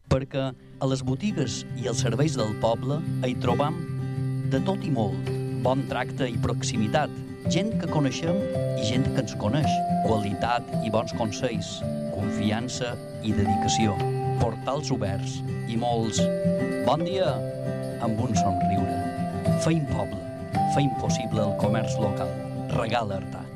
perquè a les botigues i els serveis del poble hi trobam de tot i molt, bon tracte i proximitat, gent que coneixem i gent que ens coneix, qualitat i bons consells, confiança i dedicació, portals oberts i molts bon dia amb un somriure. Feim poble, feim possible el comerç local. Regala Artà.